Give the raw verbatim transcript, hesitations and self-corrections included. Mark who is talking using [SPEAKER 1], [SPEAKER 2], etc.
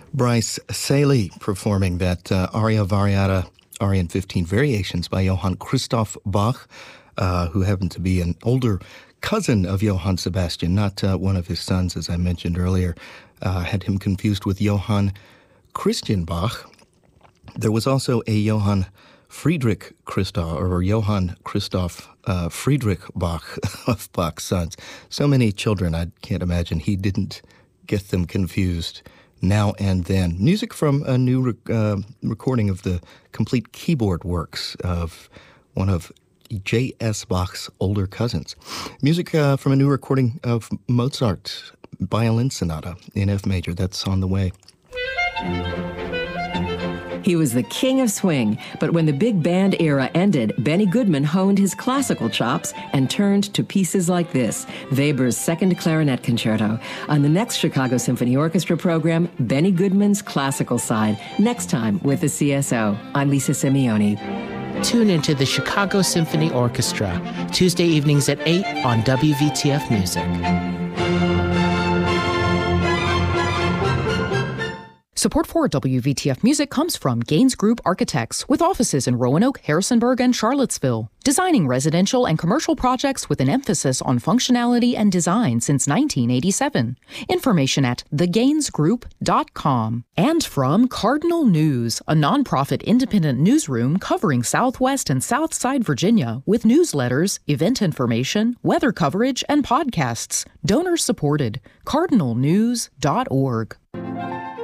[SPEAKER 1] Bryce Saley performing that uh, aria variata, aria in fifteen variations by Johann Christoph Bach, uh, who happened to be an older cousin of Johann Sebastian, not uh, one of his sons, as I mentioned earlier. Uh, had him confused with Johann Christian Bach. There was also a Johann Friedrich Christoph, or Johann Christoph uh, Friedrich Bach of Bach's sons. So many children, I can't imagine he didn't get them confused now and then. Music from a new rec- uh, recording of the complete keyboard works of one of J S. Bach's older cousins. Music uh, from a new recording of Mozart Violin Sonata in F major. That's on the way.
[SPEAKER 2] He was the king of swing, but when the big band era ended, Benny Goodman honed his classical chops and turned to pieces like this, Weber's Second Clarinet Concerto. On the next Chicago Symphony Orchestra program, Benny Goodman's classical side, next time with the C S O. I'm Lisa Simeone.
[SPEAKER 3] Tune into the Chicago Symphony Orchestra, Tuesday evenings at eight on W V T F Music.
[SPEAKER 4] Support for W V T F Music comes from Gaines Group Architects, with offices in Roanoke, Harrisonburg, and Charlottesville, designing residential and commercial projects with an emphasis on functionality and design since nineteen eighty-seven. Information at the gaines group dot com. And from Cardinal News, a nonprofit independent newsroom covering Southwest and Southside Virginia, with newsletters, event information, weather coverage, and podcasts. Donor supported. cardinal news dot org.